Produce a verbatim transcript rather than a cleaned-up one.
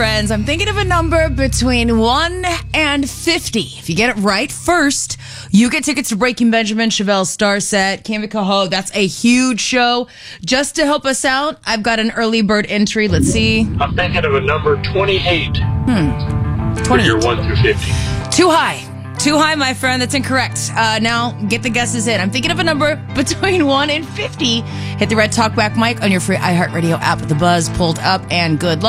friends. I'm thinking of a number between one and fifty. If you get it right first, you get tickets to Breaking Benjamin, Chevelle Star Set, Cami Cahoe. That's a huge show. Just to help us out, I've got an early bird entry. Let's see. I'm thinking of a number twenty-eight. Hmm. For twenty-eight. your one through fifty. Too high. Too high, my friend. That's incorrect. Uh, now, get the guesses in. I'm thinking of a number between one and fifty. Hit the red talkback mic on your free iHeartRadio app with the buzz pulled up, and good luck.